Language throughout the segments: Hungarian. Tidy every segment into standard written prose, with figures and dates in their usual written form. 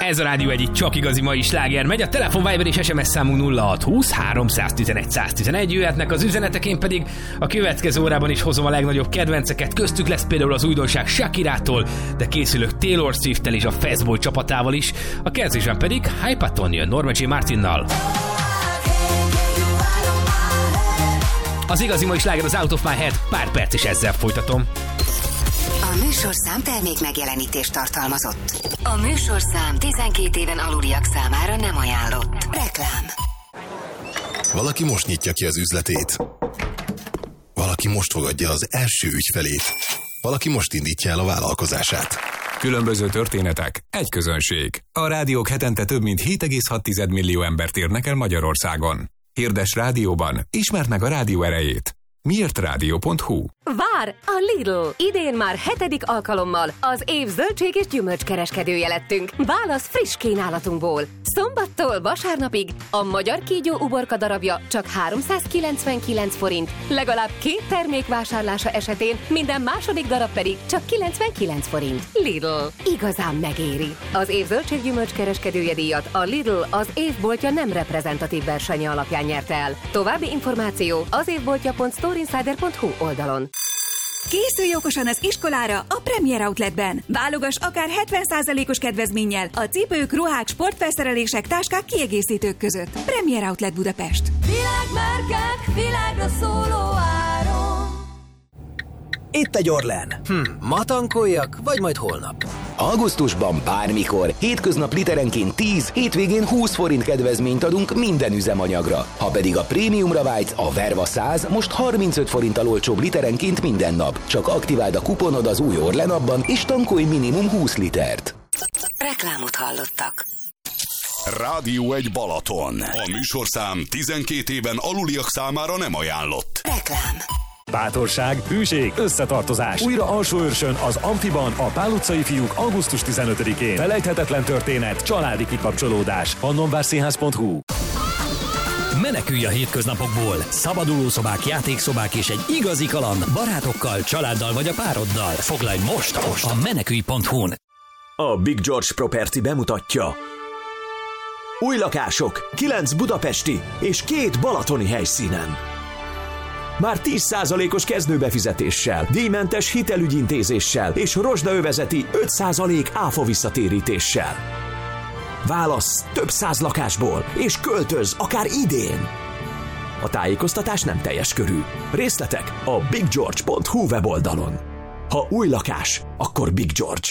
Ez a Rádió Egy, csak igazi mai sláger megy. A telefon, Viber és SMS számunk 0620 311 111. Jöhetnek az üzenetek, én pedig a következő órában is hozom a legnagyobb kedvenceket. Köztük lesz például az újdonság Shakirától, de készülök Taylor Swift-tel és a Fastboy csapatával is. A kezdésben pedig Hypaton jön Norma J. Martinnal. Az igazi mai sláger az Out of My Head, pár perc is ezzel folytatom. A műsorszám termék megjelenítést tartalmazott. A műsorszám 12 éven aluliak számára nem ajánlott. Reklám. Valaki most nyitja ki az üzletét. Valaki most fogadja az első ügyfelét. Valaki most indítja el a vállalkozását. Különböző történetek, egy közönség. A rádiók hetente több mint 7,6 millió embert érnek el Magyarországon. Hirdes rádióban, ismerd meg a rádió erejét. Miértrádió.hu. Vár! A Lidl! Idén már 7. alkalommal az év zöldség és gyümölcskereskedője lettünk. Válasz friss kínálatunkból. Szombattól vasárnapig a magyar kígyó uborka darabja csak 399 forint. Legalább 2 termék vásárlása esetén minden második darab pedig csak 99 forint. Lidl. Igazán megéri. Az év zöldség gyümölcskereskedője díjat a Lidl az évboltja nem reprezentatív versenye alapján nyerte el. További információ az évboltja.storeinsider.hu oldalon. Készülj okosan az iskolára a Premier Outletben. Válogass akár 70%-os kedvezménnyel a cipők, ruhák, sportfelszerelések, táskák, kiegészítők között. Premier Outlet Budapest. Világmárkák, világra szóló áron. Itt egy Orlen. Ma tankoljak, vagy majd holnap? Augusztusban bármikor, hétköznap literenként 10, hétvégén 20 forint kedvezményt adunk minden üzemanyagra. Ha pedig a prémiumra vágysz, a Verva 100 most 35 forinttal olcsóbb literenként minden nap. Csak aktiváld a kuponod az új Orlen appban, és tankolj minimum 20 litert. Reklámot hallottak. Rádió Egy Balaton. A műsorszám 12 éven aluliak számára nem ajánlott. Reklám. Bátorság, hűség, összetartozás. Újra Alsóőrsön az Amfiban a Pál utcai fiúk augusztus 15-én. Felejthetetlen történet, családi kikapcsolódás. Pannonvárszínház.hu. Menekülj a hétköznapokból. Szabadulószobák, játékszobák és egy igazi kaland. Barátokkal, családdal vagy a pároddal. Foglalj most a menekülj.hu-n. A Big George Property bemutatja. Új lakások, 9 budapesti és 2 balatoni helyszínen. Már 10%-os kezdőbefizetéssel, díjmentes hitelügyintézéssel és rozsdaövezeti 5% áfa visszatérítéssel. Válassz több 100 lakásból, és költöz akár idén. A tájékoztatás nem teljes körű. Részletek a biggeorge.hu weboldalon. Ha új lakás, akkor Big George.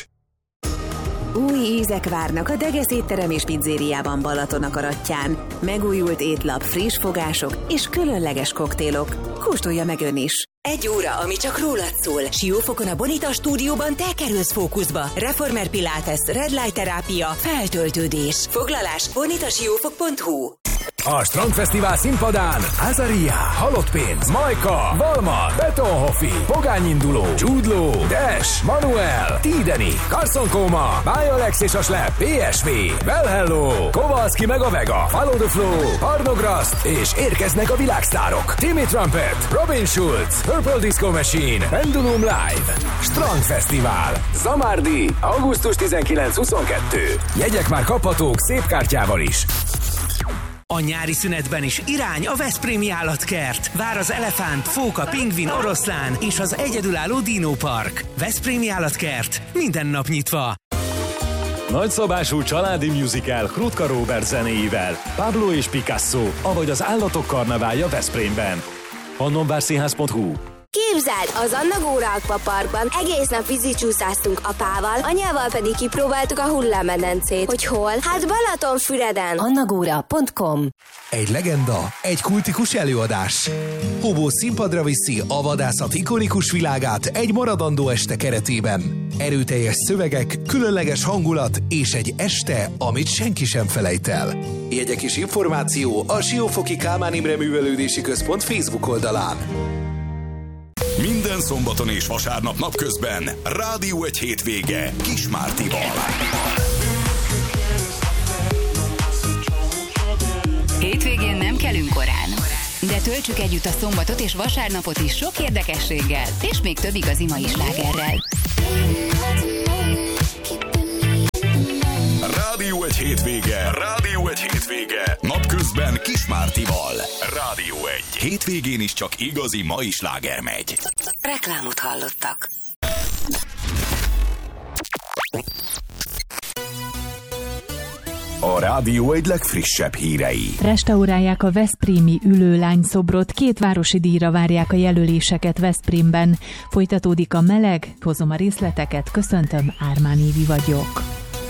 Új ízek várnak a Degesz étterem és pizzériában Balaton akaratján. Megújult étlap, friss fogások és különleges koktélok. Kóstolja meg ön is! 1 óra, ami csak rólad szól. Siófokon a Bonita stúdióban te kerülsz fókuszba. Reformer Pilates, Red Light terápia, feltöltődés. Foglalás bonitasiófok.hu. A Strandfesztivál színpadán Azaria, Halott Pénz, Majka, Valma, Betonhoffi, Pogányinduló, Jude Law, Dash, Manuel, Tideni, Carson Koma, Bialex és a Slap, PSV, Well Hello, Kowalski meg a Vega, Follow the Flow, Parnograst, és érkeznek a világsztárok. Timmy Trumpet, Robin Schulz, Purple Disco Machine, Pendulum Live. Strandfesztivál. Zamárdi, augusztus 19-22. Jegyek már kaphatók szép kártyával is. A nyári szünetben is irány a Veszprémi Állatkert. Vár az elefánt, fóka, pingvin, oroszlán és az egyedülálló dinópark. Veszprémi Állatkert. Minden nap nyitva. Nagyszabású családi musical Krutka Róbert zenéivel. Pablo és Picasso, avagy az Állatok karneválja Veszprémben. Pannonvárszínház.hu. Képzeld, az Anna Góra Aquaparkban egész nap vízicsúszáztunk apával, anyával pedig kipróbáltuk a hullámmedencét. Hogy hol? Hát Balatonfüreden. annagóra.com. Egy legenda, egy kultikus előadás. Hobó színpadra viszi a vadászat ikonikus világát egy maradandó este keretében. Erőteljes szövegek, különleges hangulat és egy este, amit senki sem felejt el. Jegyek és információ a Siófoki Kálmán Imre Művelődési Központ Facebook oldalán. Minden szombaton és vasárnap napközben Rádió Egy hétvége Kis Mártival. Hétvégén nem kelünk korán, de töltsük együtt a szombatot és vasárnapot is sok érdekességgel, és még több igazi mai slágerrel. Rádió Egy hétvége. Rádió egy hétvége. Napközben Kismártival. Rádió egy. Hétvégén is csak igazi mai sláger megy. Reklámot hallottak. A Rádió egy legfrissebb hírei. Restaurálják a veszprémi ülőlányszobrot, 2 városi díjra várják a jelöléseket Veszprémben. Folytatódik a meleg, hozom a részleteket, köszöntöm, Ármán Évi vagyok.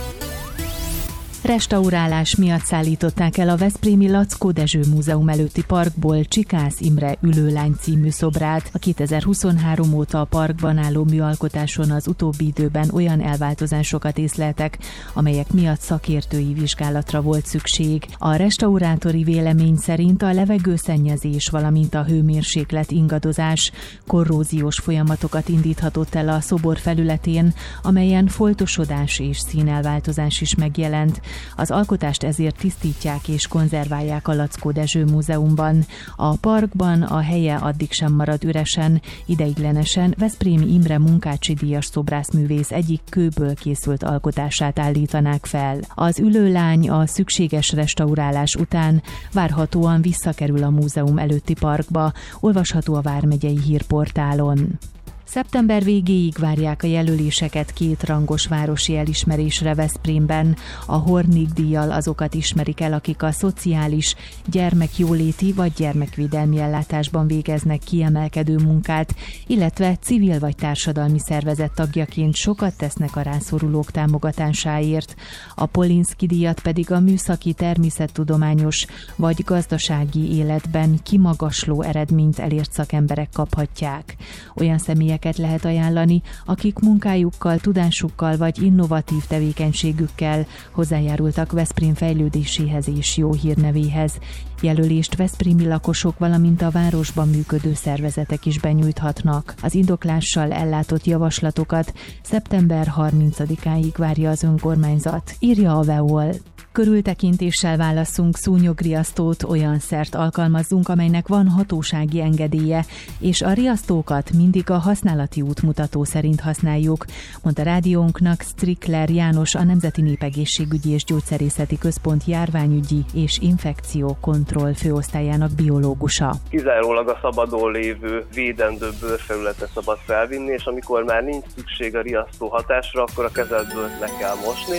Restaurálás miatt szállították el a veszprémi Laczkó Dezső Múzeum előtti parkból Csikász Imre ülőlány című szobrát. A 2023 óta a parkban álló műalkotáson az utóbbi időben olyan elváltozásokat észleltek, amelyek miatt szakértői vizsgálatra volt szükség. A restaurátori vélemény szerint a levegőszennyezés, valamint a hőmérséklet ingadozás korróziós folyamatokat indíthatott el a szobor felületén, amelyen foltosodás és színelváltozás is megjelent. Az alkotást ezért tisztítják és konzerválják a Laczkó Dezső Múzeumban. A parkban a helye addig sem marad üresen, ideiglenesen Veszprémi Imre Munkácsi díjas szobrászművész egyik kőből készült alkotását állítanák fel. Az ülőlány a szükséges restaurálás után várhatóan visszakerül a múzeum előtti parkba, olvasható a vármegyei hírportálon. Szeptember végéig várják a jelöléseket 2 rangos városi elismerésre Veszprémben. A Hornig-díjjal azokat ismerik el, akik a szociális, gyermekjóléti vagy gyermekvédelmi ellátásban végeznek kiemelkedő munkát, illetve civil vagy társadalmi szervezet tagjaként sokat tesznek a rászorulók támogatásáért. A Polinszky-díjat pedig a műszaki, természettudományos vagy gazdasági életben kimagasló eredményt elért szakemberek kaphatják. Olyan személyek lehet ajánlani, akik munkájukkal, tudásukkal vagy innovatív tevékenységükkel hozzájárultak Veszprém fejlődéséhez és jó hírnevéhez. Jelölést veszprémi lakosok, valamint a városban működő szervezetek is benyújthatnak. Az indoklással ellátott javaslatokat szeptember 30-áig várja az önkormányzat, írja a VEOL. Körültekintéssel válasszunk szúnyogriasztót, olyan szert alkalmazzunk, amelynek van hatósági engedélye, és a riasztókat mindig a használati útmutató szerint használjuk, mondta rádiónknak Strickler János, a Nemzeti Népegészségügyi és Gyógyszerészeti Központ járványügyi és infekciókontroll főosztályának biológusa. Kizárólag a szabadon lévő védendő bőrfelületre szabad felvinni, és amikor már nincs szükség a riasztó hatásra, akkor a kezedből le kell mosni.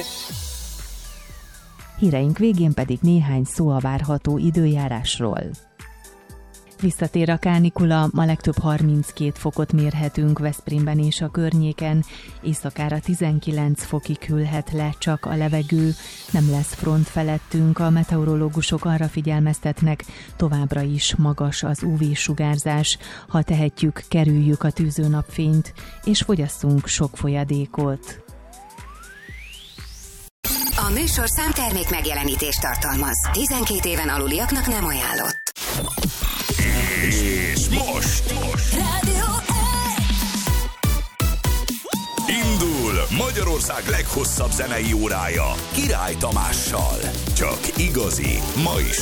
Híreink végén pedig néhány szó a várható időjárásról. Visszatér a kánikula, ma legtöbb 32 fokot mérhetünk Veszprémben és a környéken, éjszakára 19 fokig hűlhet le csak a levegő, nem lesz front felettünk, a meteorológusok arra figyelmeztetnek, továbbra is magas az UV-sugárzás, ha tehetjük, kerüljük a tűzőnapfényt, és fogyasszunk sok folyadékot. A műsorszám termék megjelenítést tartalmaz. 12 éven aluliaknak nem ajánlott. És most Rádió indul Magyarország leghosszabb zenei órája Király Tamással. Csak igazi mai